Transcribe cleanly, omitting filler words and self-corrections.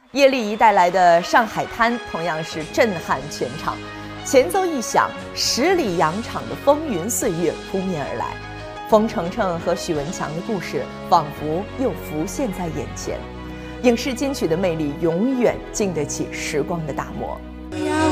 叶丽仪带来的《上海滩》同样是震撼全场，前奏一响，10里洋场的风云岁月扑面而来，冯程程和许文强的故事仿佛又浮现在眼前。影视金曲的魅力永远经得起时光的打磨。